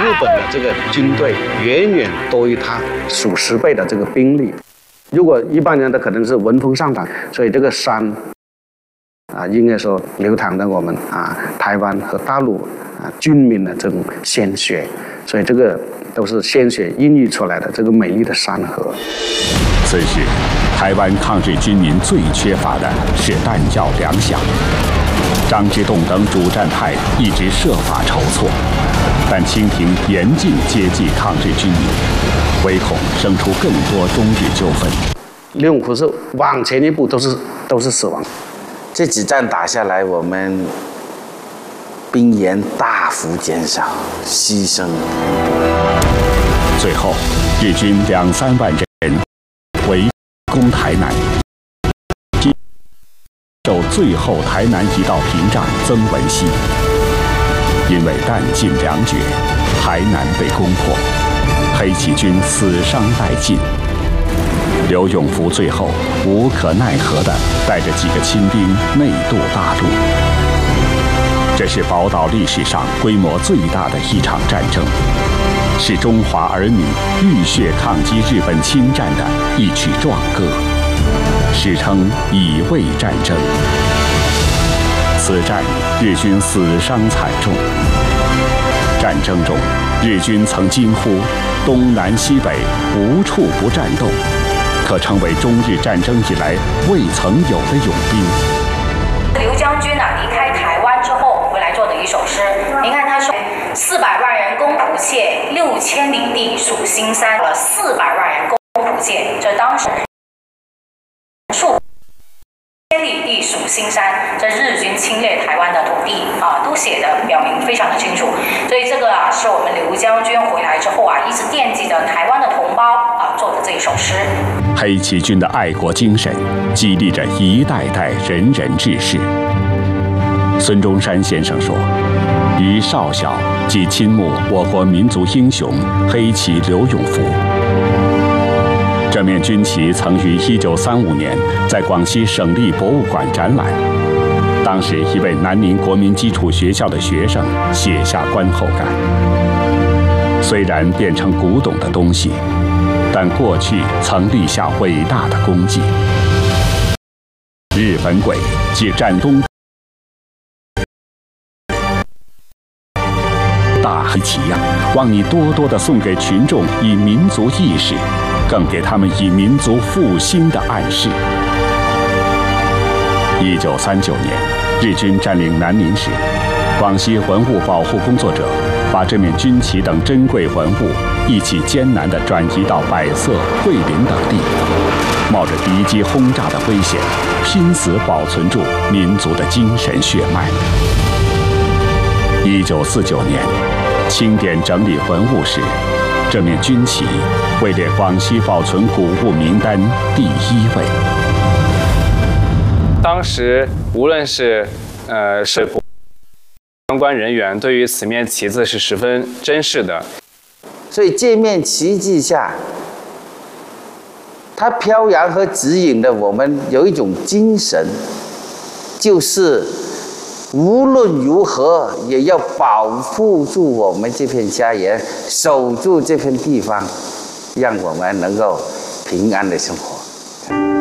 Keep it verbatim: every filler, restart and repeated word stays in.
日本的这个军队远远多于他数十倍的这个兵力。如果一般人的可能是闻风丧胆，所以这个山啊，应该说流淌着我们啊台湾和大陆啊军民的这种鲜血，所以这个都是鲜血孕育出来的这个美丽的山河。 此时，台湾抗日军民最缺乏的是弹药粮饷。张之洞等主战派一直设法筹措，但清廷严禁接济抗日军民，唯恐生出更多中日纠纷。 刘永福是往前一步都是都是死亡。 这几战打下来，我们兵员大幅减少，牺牲。 最后，日军两三万人围攻台南。守最后台南一道屏障曾文熙，因为弹尽粮绝，台南被攻破，黑旗军死伤殆尽。刘永福最后无可奈何地带着几个亲兵内渡大陆。这是宝岛历史上规模最大的一场战争，是中华儿女浴血抗击日本侵占的一曲壮歌。史称乙未战争。此战日军死伤惨重。战争中，日军曾惊呼“东南西北无处不战斗”，可成为中日战争以来未曾有的勇兵。 刘将军啊，离开台湾之后回来做的一首诗，您看他说：“四百万人攻浦切，六千里地数新山。”了四百万人攻浦切，这当时。数千里地数新山，这日军侵略台湾的土地啊，都写的表明非常的清楚。所以这个啊，是我们刘将军回来之后啊，一直惦记着台湾的同胞啊做的这一首诗。 黑旗军的爱国精神，激励着一代代仁人志士。孙中山先生说：“于少小即亲目我国民族英雄黑旗刘永福。”这面军旗曾于一九三五年在广西省立博物馆展览。当时，一位南宁国民基础学校的学生写下观后感：虽然变成古董的东西，但过去曾立下伟大的功绩。日本鬼即战东大黑旗呀，望你多多地送给群众以民族意识。更给他们以民族复兴的暗示。一九三九年，日军占领南宁时，广西文物保护工作者把这面军旗等珍贵文物一起艰难地转移到百色、桂林等地，冒着敌机轰炸的危险，拼死保存住民族的精神血脉。一九四九年，清点整理文物时，这面军旗位列广西保存古物名单第一位。 当时无论是呃是相关人员对于此面旗子是十分珍视的， 所以这面旗帜下，它飘扬和指引的我们有一种精神，就是无论如何也要保护住我们这片家园，守住这片地方，让我们能够平安的生活。